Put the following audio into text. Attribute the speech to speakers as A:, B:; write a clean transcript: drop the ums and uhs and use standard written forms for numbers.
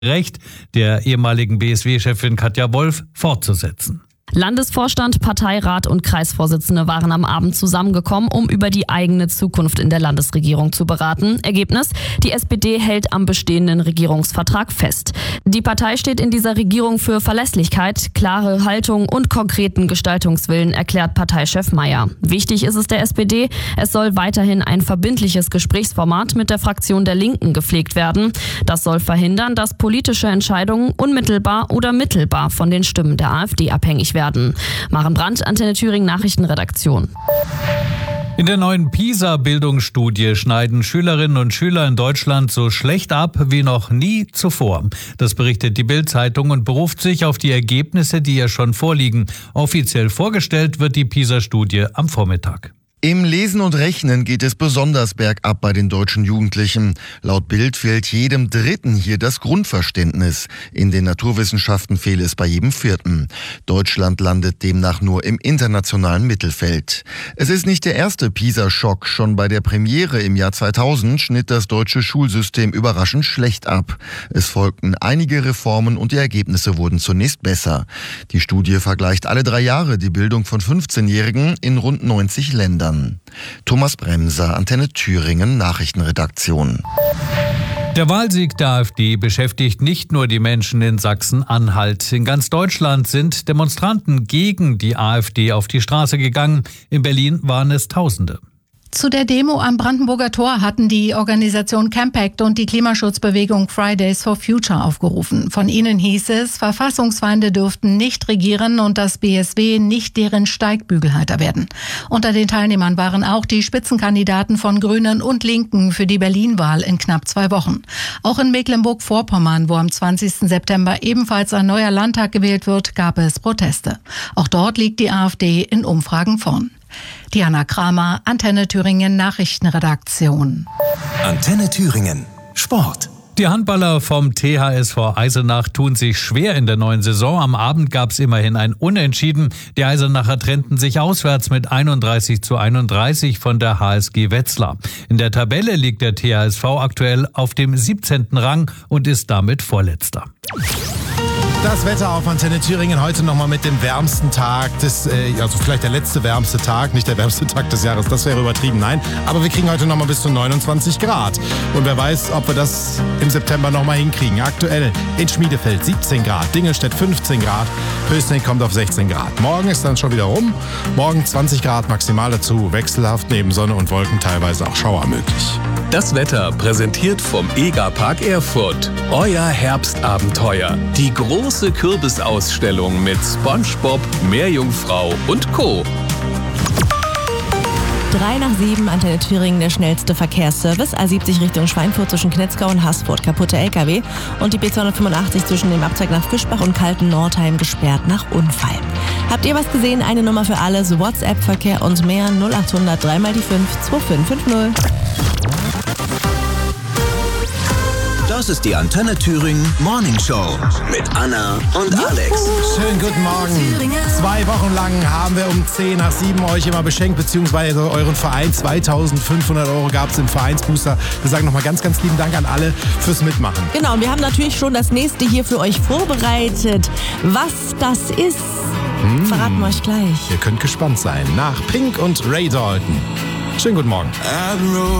A: Recht der ehemaligen BSW-Chefin Katja Wolf fortzusetzen.
B: Landesvorstand, Parteirat und Kreisvorsitzende waren am Abend zusammengekommen, um über die eigene Zukunft in der Landesregierung zu beraten. Ergebnis: Die SPD hält am bestehenden Regierungsvertrag fest. Die Partei steht in dieser Regierung für Verlässlichkeit, klare Haltung und konkreten Gestaltungswillen, erklärt Parteichef Mayer. Wichtig ist es der SPD, es soll weiterhin ein verbindliches Gesprächsformat mit der Fraktion der Linken gepflegt werden. Das soll verhindern, dass politische Entscheidungen unmittelbar oder mittelbar von den Stimmen der AfD abhängig werden. Maren Brandt, Antenne Thüringen Nachrichtenredaktion.
A: In der neuen PISA-Bildungsstudie schneiden Schülerinnen und Schüler in Deutschland so schlecht ab wie noch nie zuvor. Das berichtet die Bild-Zeitung und beruft sich auf die Ergebnisse, die ihr schon vorliegen. Offiziell vorgestellt wird die PISA-Studie am Vormittag.
C: Im Lesen und Rechnen geht es besonders bergab bei den deutschen Jugendlichen. Laut Bild fehlt jedem Dritten hier das Grundverständnis. In den Naturwissenschaften fehle es bei jedem Vierten. Deutschland landet demnach nur im internationalen Mittelfeld. Es ist nicht der erste PISA-Schock. Schon bei der Premiere im Jahr 2000 schnitt das deutsche Schulsystem überraschend schlecht ab. Es folgten einige Reformen und die Ergebnisse wurden zunächst besser. Die Studie vergleicht alle 3 Jahre die Bildung von 15-Jährigen in rund 90 Ländern. Thomas Bremser, Antenne Thüringen Nachrichtenredaktion.
A: Der Wahlsieg der AfD beschäftigt nicht nur die Menschen in Sachsen-Anhalt. In ganz Deutschland sind Demonstranten gegen die AfD auf die Straße gegangen. In Berlin waren es Tausende.
D: Zu der Demo am Brandenburger Tor hatten die Organisation Campact und die Klimaschutzbewegung Fridays for Future aufgerufen. Von ihnen hieß es, Verfassungsfeinde dürften nicht regieren und das BSW nicht deren Steigbügelhalter werden. Unter den Teilnehmern waren auch die Spitzenkandidaten von Grünen und Linken für die Berlin-Wahl in knapp 2 Wochen. Auch in Mecklenburg-Vorpommern, wo am 20. September ebenfalls ein neuer Landtag gewählt wird, gab es Proteste. Auch dort liegt die AfD in Umfragen vorn. Diana Kramer, Antenne Thüringen Nachrichtenredaktion.
E: Antenne Thüringen Sport.
A: Die Handballer vom THSV Eisenach tun sich schwer in der neuen Saison. Am Abend gab es immerhin ein Unentschieden. Die Eisenacher trennten sich auswärts mit 31:31 von der HSG Wetzlar. In der Tabelle liegt der THSV aktuell auf dem 17. Rang und ist damit Vorletzter.
F: Das Wetter auf Antenne Thüringen heute nochmal mit dem wärmsten Tag also vielleicht der letzte wärmste Tag, nicht der wärmste Tag des Jahres, das wäre übertrieben, nein. Aber wir kriegen heute nochmal bis zu 29 Grad. Und wer weiß, ob wir das im September nochmal hinkriegen. Aktuell in Schmiedefeld 17 Grad, Dingelstedt 15 Grad, Pößneck kommt auf 16 Grad. Morgen ist dann schon wieder rum, morgen 20 Grad maximal dazu, wechselhaft neben Sonne und Wolken teilweise auch Schauer möglich.
E: Das Wetter präsentiert vom EGA-Park Erfurt. Euer Herbstabenteuer. Die große Kürbisausstellung mit SpongeBob, Meerjungfrau und Co.
G: 6:03, Antenne Thüringen, der schnellste Verkehrsservice. A70 Richtung Schweinfurt zwischen Knetzgau und Haßfurt, kaputte LKW. Und die B285 zwischen dem Abzweig nach Fischbach und Kalten-Nordheim gesperrt nach Unfall. Habt ihr was gesehen? Eine Nummer für alles, WhatsApp-Verkehr und mehr 0800 3 mal die 5 2550.
E: Das ist die Antenne Thüringen Morning Show mit Anna und Alex.
F: Schönen guten Morgen. 2 Wochen lang haben wir um 6:10 euch immer beschenkt, beziehungsweise euren Verein. 2.500 € gab es im Vereinsbooster. Wir sagen nochmal ganz, ganz lieben Dank an alle fürs Mitmachen.
G: Genau, und wir haben natürlich schon das nächste hier für euch vorbereitet. Was das ist, verraten wir euch gleich.
F: Ihr könnt gespannt sein. Nach Pink und Ray Dalton. Schönen guten Morgen.